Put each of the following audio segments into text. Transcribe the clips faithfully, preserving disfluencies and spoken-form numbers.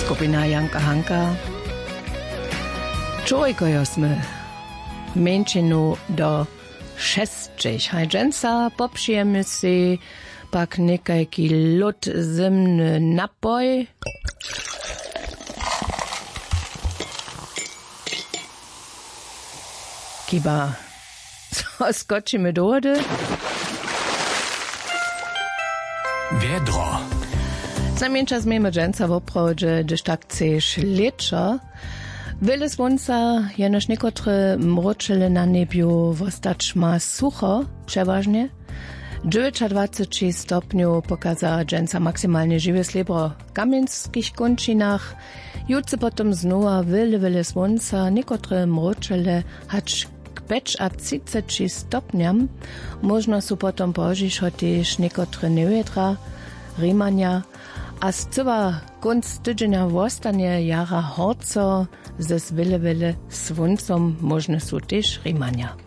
Skupina Janka Hanka. Człowieko sme menšinu do šestčech. Hajdensa popšijeme si pak nekajki lud zimny napoj. Kiba skočíme do vody. Vedro. Zamienča zmiemy dżęca w oprodzie, gdyż tak chcesz lecza. Wiele słońca, jenoż niekotre mroczele na niebiu wostać ma sucho, przeważnie. dziewięćdziesiąt stopniów pokaza dżęca maksymalnie żywe srebro w kamieńskich kończynach. Jutce potom znowa wiele, wiele słońca, niekotre mroczele, hacz k trzydziestu stopniam. Można su potom pożyć chociaż niekotre niewiedra, rimania, a z cyła konc tydzienia wostanie jara horco, ze wiele, wiele słońcom można su też rimania.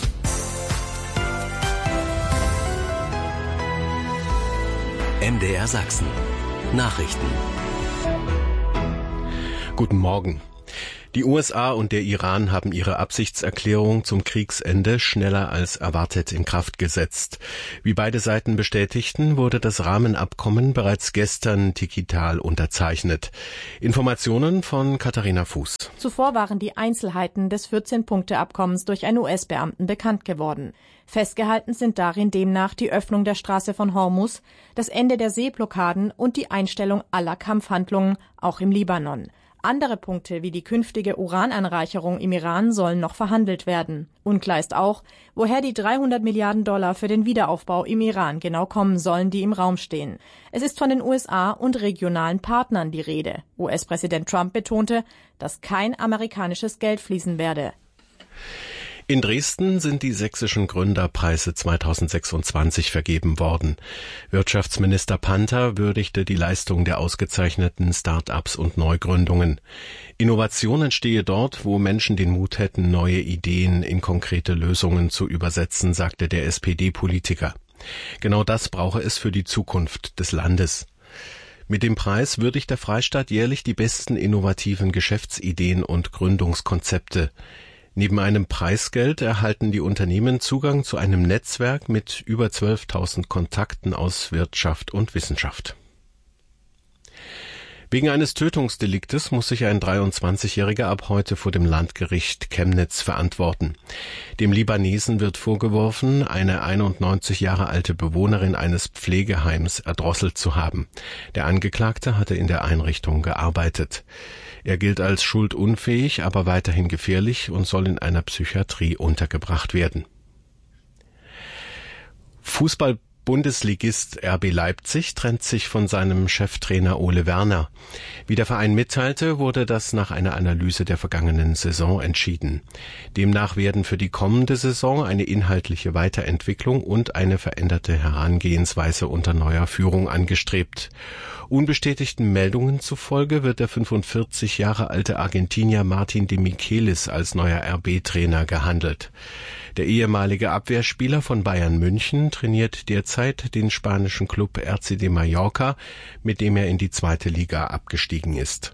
M D R Sachsen. Nachrichten. Guten Morgen. Die U S A und der Iran haben ihre Absichtserklärung zum Kriegsende schneller als erwartet in Kraft gesetzt. Wie beide Seiten bestätigten, wurde das Rahmenabkommen bereits gestern digital unterzeichnet. Informationen von Katharina Fuß. Zuvor waren die Einzelheiten des vierzehn-Punkte-Abkommens durch einen U S-Beamten bekannt geworden. Festgehalten sind darin demnach die Öffnung der Straße von Hormuz, das Ende der Seeblockaden und die Einstellung aller Kampfhandlungen, auch im Libanon. Andere Punkte wie die künftige Urananreicherung im Iran sollen noch verhandelt werden. Unklar ist auch, woher die dreihundert Milliarden Dollar für den Wiederaufbau im Iran genau kommen sollen, die im Raum stehen. Es ist von den U S A und regionalen Partnern die Rede. U S-Präsident Trump betonte, dass kein amerikanisches Geld fließen werde. In Dresden sind die sächsischen Gründerpreise zweitausendsechsundzwanzig vergeben worden. Wirtschaftsminister Panther würdigte die Leistung der ausgezeichneten Start-ups und Neugründungen. Innovation entstehe dort, wo Menschen den Mut hätten, neue Ideen in konkrete Lösungen zu übersetzen, sagte der S P D-Politiker. Genau das brauche es für die Zukunft des Landes. Mit dem Preis würdigt der Freistaat jährlich die besten innovativen Geschäftsideen und Gründungskonzepte. Neben einem Preisgeld erhalten die Unternehmen Zugang zu einem Netzwerk mit über zwölftausend Kontakten aus Wirtschaft und Wissenschaft. Wegen eines Tötungsdeliktes muss sich ein dreiundzwanzigjähriger ab heute vor dem Landgericht Chemnitz verantworten. Dem Libanesen wird vorgeworfen, eine einundneunzig Jahre alte Bewohnerin eines Pflegeheims erdrosselt zu haben. Der Angeklagte hatte in der Einrichtung gearbeitet. Er gilt als schuldunfähig, aber weiterhin gefährlich und soll in einer Psychiatrie untergebracht werden. Fußball Bundesligist R B Leipzig trennt sich von seinem Cheftrainer Ole Werner. Wie der Verein mitteilte, wurde das nach einer Analyse der vergangenen Saison entschieden. Demnach werden für die kommende Saison eine inhaltliche Weiterentwicklung und eine veränderte Herangehensweise unter neuer Führung angestrebt. Unbestätigten Meldungen zufolge wird der fünfundvierzig Jahre alte Argentinier Martin de Michelis als neuer R B-Trainer gehandelt. Der ehemalige Abwehrspieler von Bayern München trainiert derzeit den spanischen Club R C de Mallorca, mit dem er in die zweite Liga abgestiegen ist.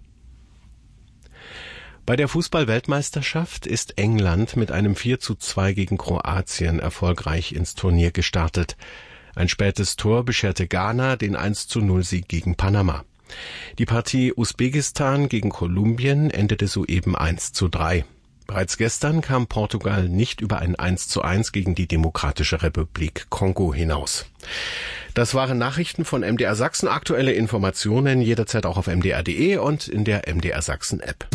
Bei der Fußball-Weltmeisterschaft ist England mit einem vier zu zwei gegen Kroatien erfolgreich ins Turnier gestartet. Ein spätes Tor bescherte Ghana den eins zu null Sieg gegen Panama. Die Partie Usbekistan gegen Kolumbien endete soeben eins zu drei. Bereits gestern kam Portugal nicht über ein eins zu eins gegen die Demokratische Republik Kongo hinaus. Das waren Nachrichten von M D R Sachsen. Aktuelle Informationen jederzeit auch auf m d r punkt d e und in der M D R Sachsen App.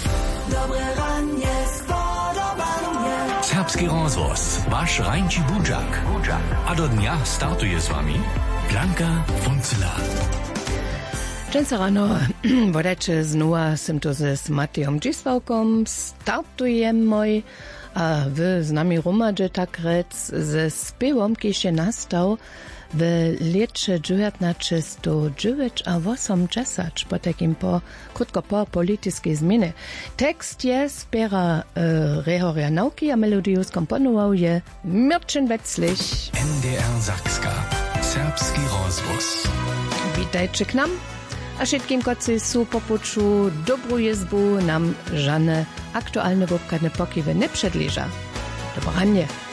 Serbski rozvoz, váš Rajnči Budžak. A do dňa startuje s vami Blanka Funzela. Dżęca rano, wodecze znova sem to z Matejom Dzisławkom, startujemy, a wy z nami rumadże tak rec ze spiewom, kiedy się nastał w lecie dziewiętnaście dziewięć a osiemdziesiąt, po takim po, krótko po politycznej zmianie. Tekst jest Pera e, Rehoria Nauki, a melodię skomponował je Mirczyn Wetzlich. M D R Sachska, Serbski rozvoz. Witajcie k nam. a všetkým, koci sú popuču dobrú jezbu, nam žane aktuálne wopkadne pokiwy nie przedliża. Dobranie.